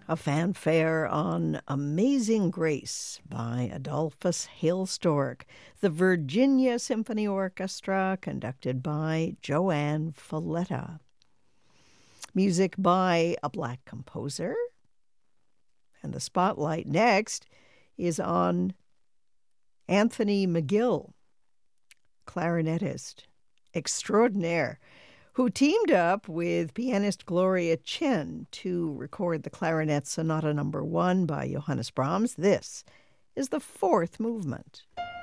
a fanfare on Amazing Grace by Adolphus Hailstork, the Virginia Symphony Orchestra, conducted by Joanne Falletta. Music by a Black composer. And the spotlight next is on Anthony McGill, clarinetist extraordinaire, who teamed up with pianist Gloria Chen to record the Clarinet Sonata No. 1 by Johannes Brahms. This is the fourth movement.